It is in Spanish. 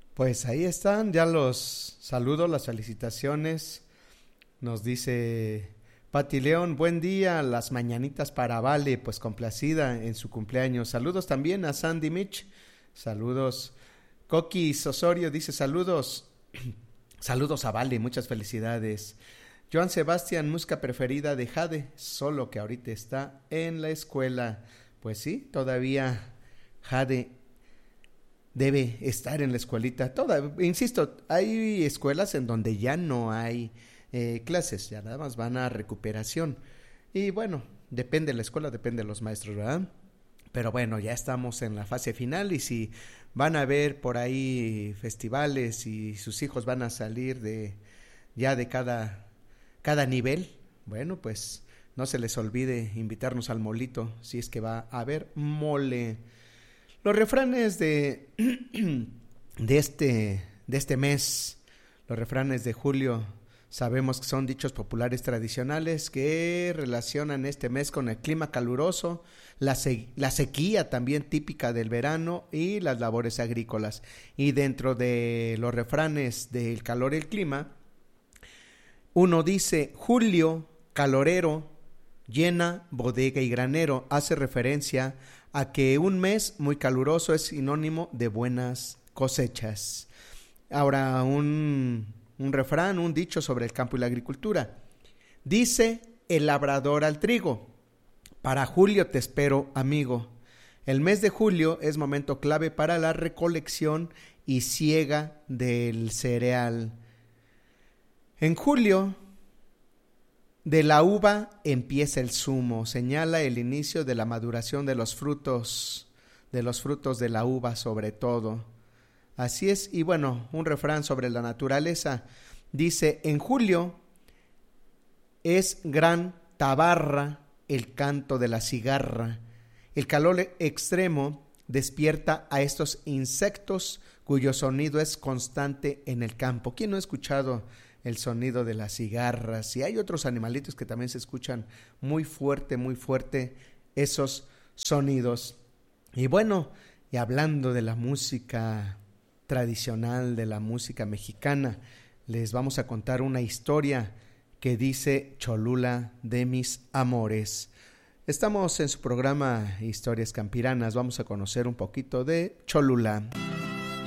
Pues ahí están ya los saludos, las felicitaciones. Nos dice Pati León, buen día, las mañanitas para Vale, pues complacida en su cumpleaños. Saludos también a Sandy Mitch. Saludos. Coqui Osorio dice saludos. Saludos a Vale, muchas felicidades. Joan Sebastián, música preferida de Jade, solo que ahorita está en la escuela. Pues sí, todavía Jade debe estar en la escuelita. Insisto, hay escuelas en donde ya no hay clases, ya nada más van a recuperación. Y bueno, depende de la escuela, depende de los maestros, ¿verdad? Pero bueno, ya estamos en la fase final y si van a haber por ahí festivales y sus hijos van a salir de cada nivel, bueno, pues no se les olvide invitarnos al molito si es que va a haber mole. Los refranes de este mes, los refranes de julio, sabemos que son dichos populares tradicionales que relacionan este mes con el clima caluroso, la sequía también típica del verano y las labores agrícolas. Y dentro de los refranes del calor y el clima, uno dice: julio, calorero, llena bodega y granero. Hace referencia a que un mes muy caluroso es sinónimo de buenas cosechas. Ahora un refrán, un dicho sobre el campo y la agricultura. Dice el labrador al trigo: para julio te espero, amigo. El mes de julio es momento clave para la recolección y siega del cereal. En julio de la uva empieza el zumo, señala el inicio de la maduración de los frutos de la uva sobre todo. Así es, y bueno, un refrán sobre la naturaleza dice: en julio es gran tabarra el canto de la cigarra. El calor extremo despierta a estos insectos cuyo sonido es constante en el campo. ¿Quién no ha escuchado el sonido de las cigarras? Y hay otros animalitos que también se escuchan muy fuerte esos sonidos. Y bueno, y hablando de la música tradicional, de la música mexicana, les vamos a contar una historia que dice Cholula de mis amores. Estamos en su programa Historias Campiranas, vamos a conocer un poquito de Cholula.